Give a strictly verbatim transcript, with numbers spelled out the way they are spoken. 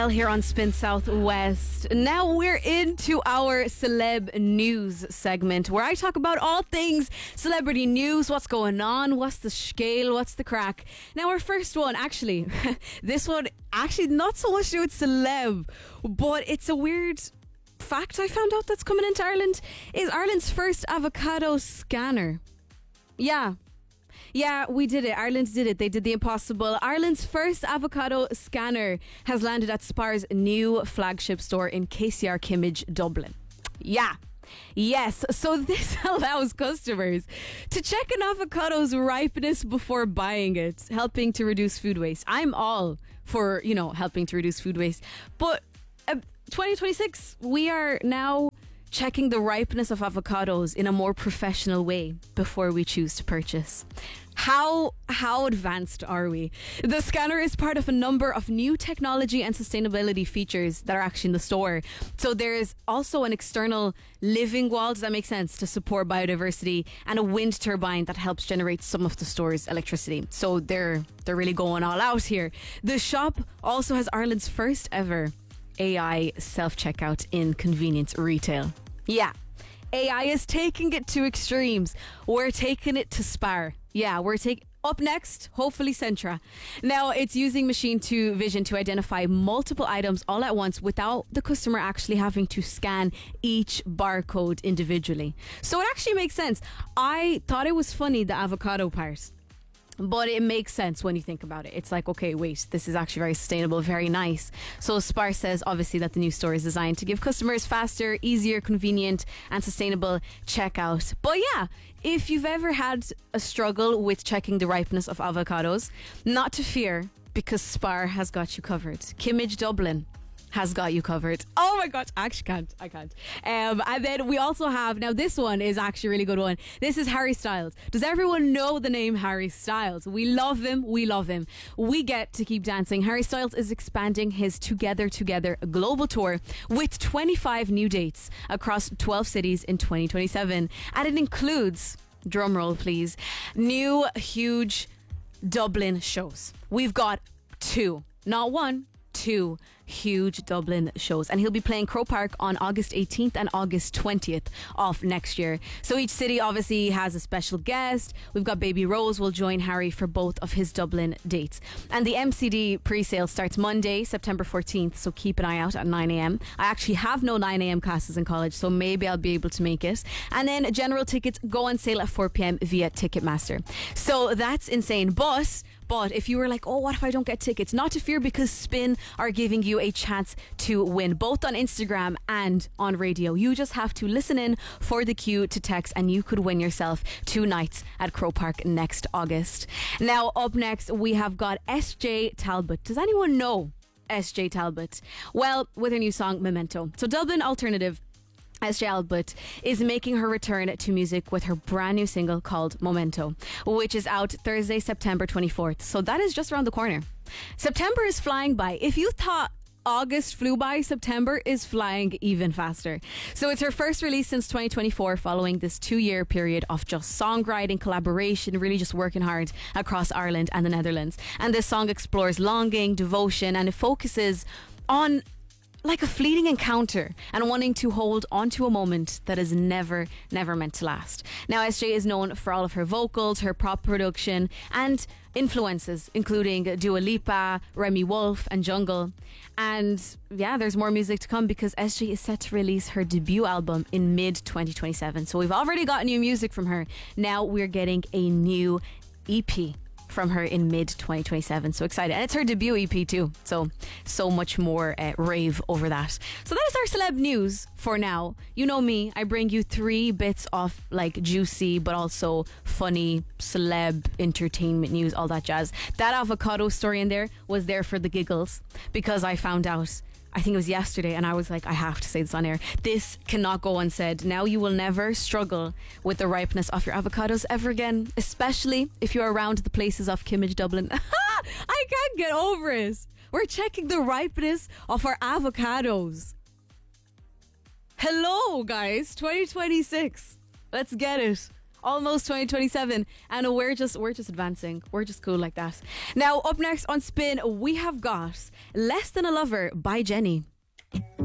Here on Spin Southwest. Now we're into our celeb news segment where I talk about all things celebrity news, what's going on, what's the scale, what's the crack. Now our first one, actually, this one actually not so much to do with celeb, but it's a weird fact I found out that's coming into Ireland, is Ireland's first avocado scanner. Yeah. Yeah, we did it. Ireland did it. They did the impossible. Ireland's first avocado scanner has landed at Spar's new flagship store in K C R Kimmage, Dublin. Yeah. Yes, so this allows customers to check an avocado's ripeness before buying it, helping to reduce food waste. I'm all for, you know, helping to reduce food waste. But uh, twenty twenty-six, we are now checking the ripeness of avocados in a more professional way before we choose to purchase. How how advanced are we? The scanner is part of a number of new technology and sustainability features that are actually in the store. So there's also an external living wall, does that make sense, to support biodiversity, and a wind turbine that helps generate some of the store's electricity. So they're they're really going all out here. The shop also has Ireland's first ever A I self-checkout in convenience retail. Yeah, A I is taking it to extremes. We're taking it to Spar. Yeah, we're taking... Up next, hopefully Centra. Now, it's using machine to vision to identify multiple items all at once without the customer actually having to scan each barcode individually. So it actually makes sense. I thought it was funny, the avocado part. But it makes sense when you think about it. It's like, okay, wait, this is actually very sustainable, very nice. So Spar says, obviously, that the new store is designed to give customers faster, easier, convenient, and sustainable checkout. But yeah, if you've ever had a struggle with checking the ripeness of avocados, not to fear, because Spar has got you covered. Kimmage Dublin has got you covered. Oh my gosh, I actually can't. I can't. Um, and then we also have, now this one is actually a really good one. This is Harry Styles. Does everyone know the name Harry Styles? We love him. We love him. We get to keep dancing. Harry Styles is expanding his Together Together global tour with twenty-five new dates across twelve cities in twenty twenty-seven. And it includes, drumroll please, new huge Dublin shows. We've got two, not one, two huge Dublin shows, and he'll be playing Croke Park on August eighteenth and August twentieth of next year. So each city obviously has a special guest. We've got Baby Rose will join Harry for both of his Dublin dates, and the M C D pre-sale starts Monday, September fourteenth, so keep an eye out at nine a.m. I actually have no nine a.m. classes in college, so maybe I'll be able to make it. And then general tickets go on sale at four p.m. via Ticketmaster. So that's insane. But But if you were like, oh, what if I don't get tickets? Not to fear, because Spin are giving you a chance to win, both on Instagram and on radio. You just have to listen in for the cue to text, and you could win yourself two nights at Croke Park next August. Now, up next, we have got S J Talbot. Does anyone know S J Talbot? Well, with her new song, Memento. So Dublin Alternative S J Talbot is making her return to music with her brand new single called Memento, which is out Thursday, September twenty-fourth. So that is just around the corner. September is flying by. If you thought August flew by, September is flying even faster. So it's her first release since twenty twenty-four, following this two-year period of just songwriting, collaboration, really just working hard across Ireland and the Netherlands. And this song explores longing, devotion, and it focuses on like a fleeting encounter and wanting to hold onto a moment that is never, never meant to last. Now, S J is known for all of her vocals, her pop production, and influences, including Dua Lipa, Remy Wolf, and Jungle. And yeah, there's more music to come, because S J is set to release her debut album in mid twenty twenty-seven. So we've already got new music from her. Now we're getting a new E P from her in mid twenty twenty-seven. So excited. And it's her debut E P too. So, so much more uh, rave over that. So that is our celeb news for now. You know me, I bring you three bits of like juicy but also funny celeb entertainment news, all that jazz. That avocado story in there was there for the giggles, because I found out, I think it was yesterday, and I was like, I have to say this on air. This cannot go unsaid. Now you will never struggle with the ripeness of your avocados ever again, especially if you're around the places of Kimmage, Dublin. I can't get over it. We're checking the ripeness of our avocados. Hello, guys. twenty twenty-six. Let's get it. almost twenty twenty-seven, and we're just we're just advancing. We're just cool like that. Now, up next on Spin, we have got Less Than a Lover by Jenny.